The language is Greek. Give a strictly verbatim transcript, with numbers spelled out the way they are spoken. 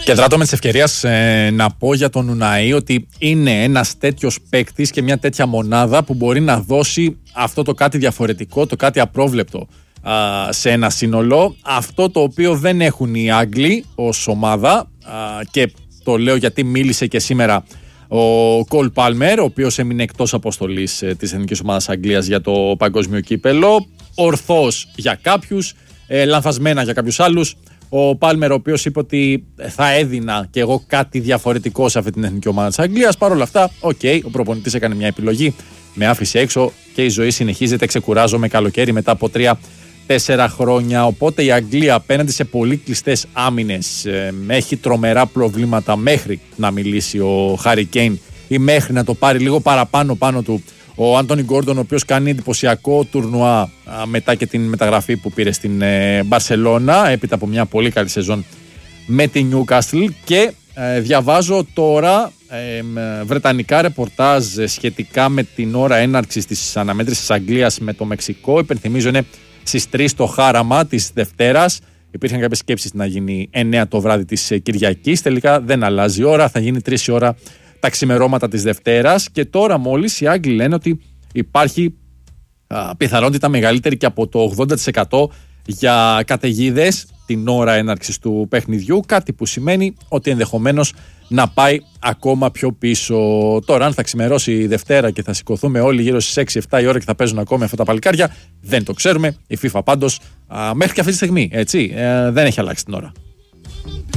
Και δράτω με τις ευκαιρίες ε, να πω για τον Ουναή ότι είναι ένας τέτοιος παίκτης και μια τέτοια μονάδα που μπορεί να δώσει αυτό το κάτι διαφορετικό, το κάτι απρόβλεπτο α, σε ένα σύνολο. Αυτό το οποίο δεν έχουν οι Άγγλοι ως ομάδα, α, και το λέω γιατί μίλησε και σήμερα ο Κολ Πάλμερ, ο οποίος έμεινε εκτός αποστολής ε, της Εθνικής Ομάδας Αγγλίας για το Παγκόσμιο Κύπελλο. Ορθώς για κάποιους, ε, λανθασμένα για κάποιους άλλους. Ο Πάλμερ, ο οποίος είπε ότι θα έδινα και εγώ κάτι διαφορετικό σε αυτή την Εθνική Ομάδα της Αγγλίας. Παρ' όλα αυτά, οκ, okay, ο προπονητής έκανε μια επιλογή, με άφησε έξω και η ζωή συνεχίζεται. Ξεκουράζομαι καλοκαίρι μετά από τρία τέσσερα χρόνια. Οπότε η Αγγλία απέναντι σε πολύ κλειστές άμυνες ε, έχει τρομερά προβλήματα μέχρι να μιλήσει ο Χάρι Κέιν ή μέχρι να το πάρει λίγο παραπάνω πάνω του ο Άντονι Γκόρντον, ο οποίος κάνει εντυπωσιακό τουρνουά α, μετά και την μεταγραφή που πήρε στην Μπαρσελόνα, ε, έπειτα από μια πολύ καλή σεζόν με τη Νιούκαστλ. Και ε, διαβάζω τώρα ε, βρετανικά ρεπορτάζ σχετικά με την ώρα έναρξης της αναμέτρησης Αγγλίας με το Μεξικό. Υπενθυμίζω είναι στις τρεις το χάραμα της Δευτέρας. Υπήρχαν κάποιες σκέψεις να γίνει εννέα το βράδυ της Κυριακής. Τελικά δεν αλλάζει η ώρα, θα γίνει τρεις η ώρα τα ξημερώματα της Δευτέρας. Και τώρα μόλις οι Άγγλοι λένε ότι υπάρχει α, πιθανότητα μεγαλύτερη και από το ογδόντα τοις εκατό για καταιγίδες την ώρα έναρξης του παιχνιδιού, κάτι που σημαίνει ότι ενδεχομένως να πάει ακόμα πιο πίσω. Τώρα αν θα ξημερώσει η Δευτέρα και θα σηκωθούμε όλοι γύρω στις έξι εφτά η ώρα και θα παίζουν ακόμη αυτά τα παλικάρια, δεν το ξέρουμε. Η FIFA πάντως α, μέχρι και αυτή τη στιγμή έτσι, ε, δεν έχει αλλάξει την ώρα.